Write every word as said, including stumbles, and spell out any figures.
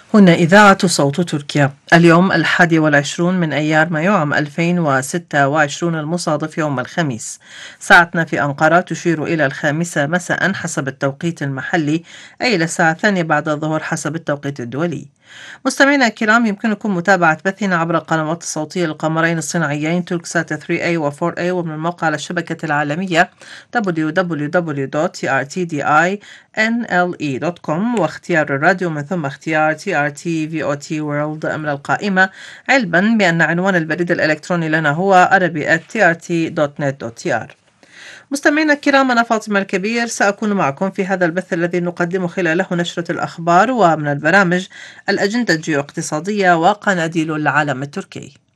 هنا إذاعة صوت تركيا. اليوم الحادي والعشرون من أيار مايو عام ألفين وستة وعشرون المصادف يوم الخميس. ساعتنا في أنقرة تشير إلى الخامسة مساء حسب التوقيت المحلي، أي إلى الساعة الثانية بعد الظهر حسب التوقيت الدولي. مستمعينا الكرام، يمكنكم متابعة بثنا عبر القنوات الصوتية للقمرين الصناعيين توركسات ثري إيه و فور إيه، ومن الموقع على الشبكة العالمية دبليو دبليو دبليو دوت تي آر تي دي آي إن إل إي دوت كوم، واختيار الراديو من ثم اختيار تي آر تي في أو تي وورلد من القائمة، علما بأن عنوان البريد الإلكتروني لنا هو arabi at تي آر تي دوت نت دوت تي آر. مستمعينا الكرام، أنا فاطمة الكبير سأكون معكم في هذا البث الذي نقدم خلاله نشرة الأخبار ومن البرامج الأجندة الجيو اقتصادية وقناديل العالم التركي.